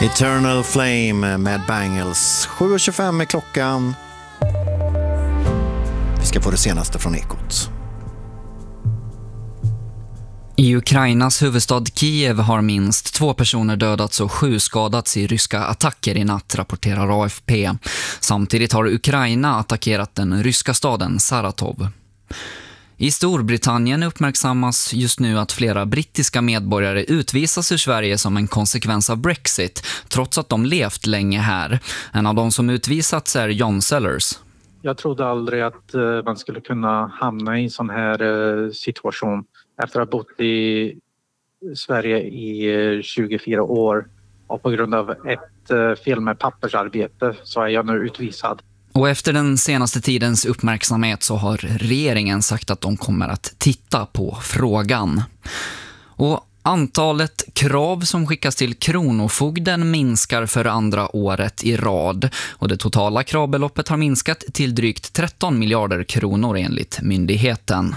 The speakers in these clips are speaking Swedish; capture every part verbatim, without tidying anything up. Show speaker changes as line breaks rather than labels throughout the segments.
Eternal Flame med Bangles. sju och tjugofem är klockan. Vi ska få det senaste från Ekot.
I Ukrainas huvudstad Kiev har minst två personer dödats och sju skadats i ryska attacker i natt, rapporterar A F P. Samtidigt har Ukraina attackerat den ryska staden Saratov. I Storbritannien uppmärksammas just nu att flera brittiska medborgare utvisas ur Sverige som en konsekvens av Brexit, trots att de levt länge här. En av de som utvisats är John Sellers.
Jag trodde aldrig att uh, man skulle kunna hamna i en sån här uh, situation efter att ha bott i Sverige i uh, tjugofyra år. Och på grund av ett uh, fel med pappersarbete så är jag nu utvisad.
Och efter den senaste tidens uppmärksamhet så har regeringen sagt att de kommer att titta på frågan. Och antalet krav som skickas till Kronofogden minskar för andra året i rad. Och det totala kravbeloppet har minskat till drygt tretton miljarder kronor enligt myndigheten.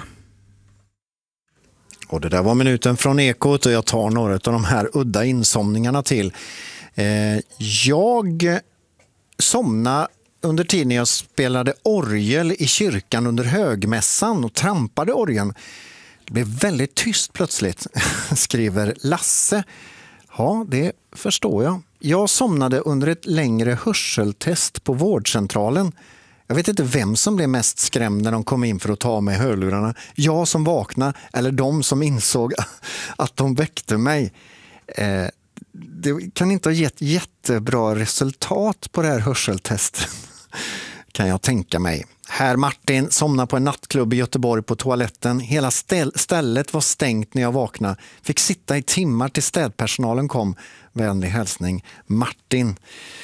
Och det där var minuten från Ekot och jag tar några av de här udda insomningarna till. Eh, jag somnade under tiden jag spelade orgel i kyrkan under högmässan och trampade orgeln. Det blev väldigt tyst plötsligt, skriver Lasse. Ja, det förstår jag. Jag somnade under ett längre hörseltest på vårdcentralen. Jag vet inte vem som blev mest skrämd när de kom in för att ta med hörlurarna. Jag som vaknade eller de som insåg att de väckte mig. Eh, det kan inte ha gett jättebra resultat på det här hörseltestet, kan jag tänka mig. Herr Martin somnade på en nattklubb i Göteborg på toaletten. Hela ställ- stället var stängt när jag vaknade. Fick sitta i timmar till städpersonalen kom. Vänlig hälsning, Martin.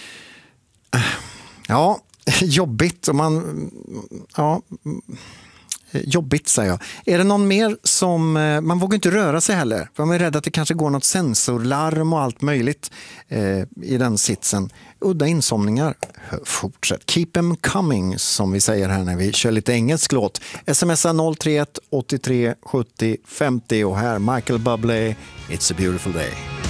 Ja, jobbigt. Och man, ja, jobbigt säger jag. Är det någon mer som... Man vågar inte röra sig heller. För man är rädd att det kanske går något sensorlarm och allt möjligt eh, i den sitsen. Udda insomningar. Fortsätt. Keep them coming, som vi säger här när vi kör lite engelsk låt. Smsa noll tre ett åttiotre sjuttio femtio och här Michael Bublé, It's a beautiful day.